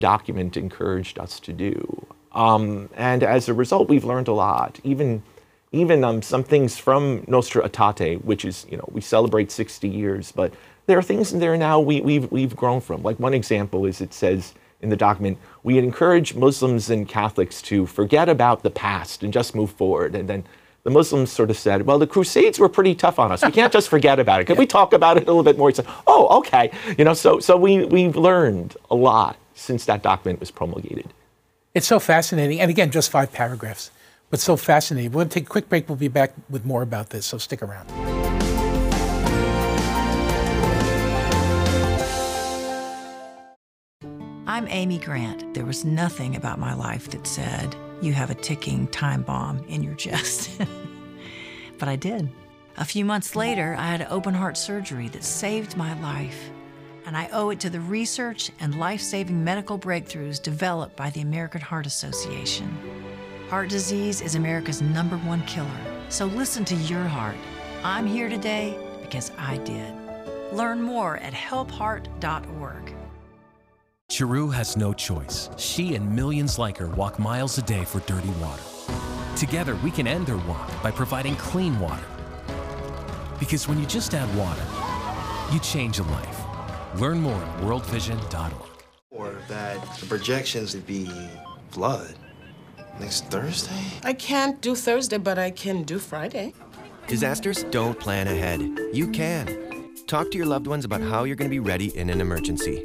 document encouraged us to do. And as a result, we've learned a lot. Even some things from Nostra Aetate, which is, we celebrate 60 years, but there are things in there now we've grown from. Like one example is it says in the document, we encourage Muslims and Catholics to forget about the past and just move forward. And then the Muslims sort of said, well, the Crusades were pretty tough on us. We can't just forget about it. Can we talk about it a little bit more? He said, oh, okay. So we've learned a lot since that document was promulgated. It's so fascinating. And again, just 5 paragraphs, but so fascinating. We're going to take a quick break. We'll be back with more about this, so stick around. I'm Amy Grant. There was nothing about my life that said, you have a ticking time bomb in your chest. But I did. A few months later, I had open heart surgery that saved my life. And I owe it to the research and life-saving medical breakthroughs developed by the American Heart Association. Heart disease is America's #1 killer. So listen to your heart. I'm here today because I did. Learn more at helpheart.org. Chiru has no choice. She and millions like her walk miles a day for dirty water. Together, we can end their walk by providing clean water. Because when you just add water, you change a life. Learn more at worldvision.org. Or that the projections would be flood next Thursday? I can't do Thursday, but I can do Friday. Disasters don't plan ahead. You can. Talk to your loved ones about how you're going to be ready in an emergency.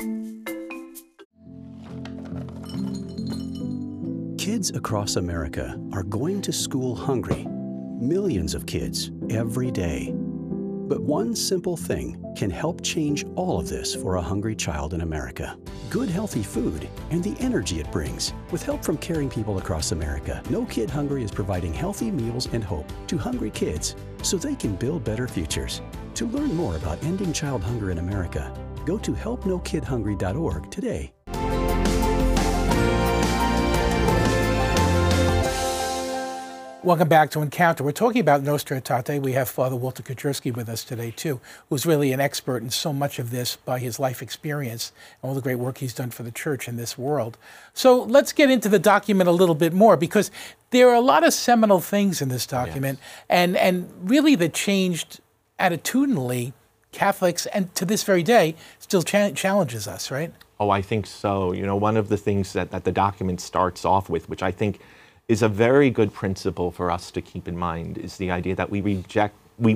Kids across America are going to school hungry. Millions of kids every day. But one simple thing can help change all of this for a hungry child in America. Good, healthy food and the energy it brings. With help from caring people across America, No Kid Hungry is providing healthy meals and hope to hungry kids so they can build better futures. To learn more about ending child hunger in America, go to helpnokidhungry.org today. Welcome back to Encounter. We're talking about Nostra Aetate. We have Father Walter Kotrzewski with us today, too, who's really an expert in so much of this by his life experience and all the great work he's done for the church in this world. So let's get into the document a little bit more, because there are a lot of seminal things in this document, and really that changed attitudinally Catholics, and to this very day, still challenges us, right? Oh, I think so. One of the things that the document starts off with, which I think is a very good principle for us to keep in mind, is the idea that we reject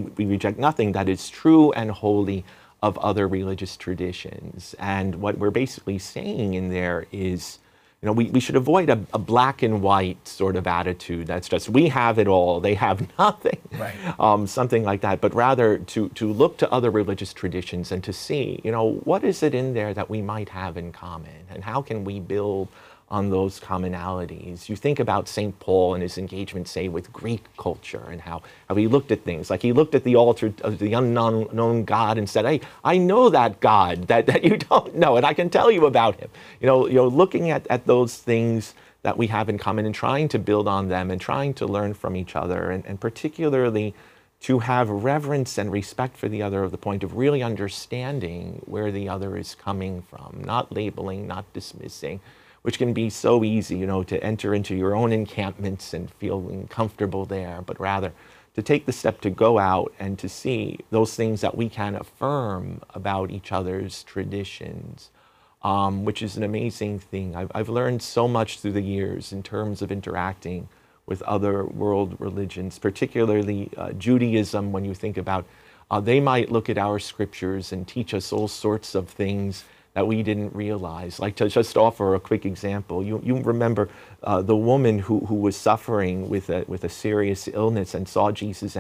nothing that is true and holy of other religious traditions. And what we're basically saying in there is, we should avoid a black and white sort of attitude that's just, we have it all, they have nothing, right. Something like that, but rather to look to other religious traditions and to see, what is it in there that we might have in common, and how can we build on those commonalities. You think about St. Paul and his engagement, say, with Greek culture, and how he looked at things. Like he looked at the altar of the unknown God and said, hey, I know that God that you don't know, and I can tell you about him. Looking at those things that we have in common and trying to build on them and trying to learn from each other, and particularly to have reverence and respect for the other, of the point of really understanding where the other is coming from, not labeling, not dismissing, which can be so easy, to enter into your own encampments and feeling comfortable there, but rather to take the step to go out and to see those things that we can affirm about each other's traditions, which is an amazing thing. I've learned so much through the years in terms of interacting with other world religions, particularly Judaism. When you think about, they might look at our scriptures and teach us all sorts of things that we didn't realize. Like, to just offer a quick example, you remember the woman who was suffering with a serious illness and saw Jesus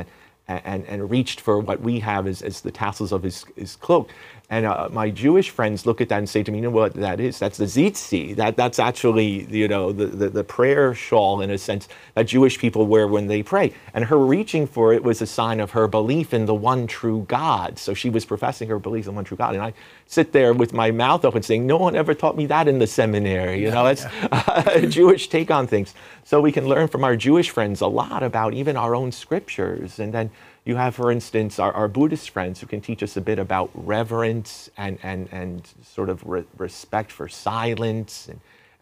and reached for what we have as the tassels of his cloak. And my Jewish friends look at that and say to me, you know what that is? That's the tzitzi. That's actually, the prayer shawl, in a sense, that Jewish people wear when they pray. And her reaching for it was a sign of her belief in the one true God. So she was professing her belief in the one true God. And I sit there with my mouth open saying, no one ever taught me that in the seminary. It's a Jewish take on things. So we can learn from our Jewish friends a lot about even our own scriptures. And then You have, for instance, our Buddhist friends who can teach us a bit about reverence and sort of respect for silence